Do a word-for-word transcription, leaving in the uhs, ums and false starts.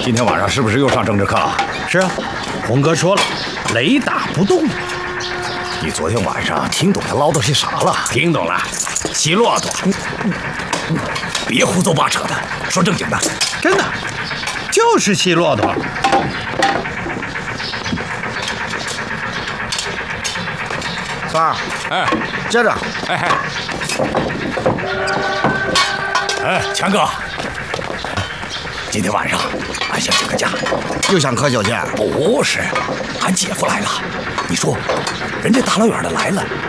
今天晚上是不是又上政治课啊？ 是啊，红哥说了，雷打不动。 你昨天晚上听懂他唠叨些啥了？ 听懂了，骑骆驼。 别胡诌八扯的，说正经的。 真的，就是骑骆驼。 三儿， 哎， 接着。 哎哎， 哎，强哥，今天晚上俺想请个假。 又想喝酒去？ 不是，俺姐夫来了。你说，人家大老远的来了，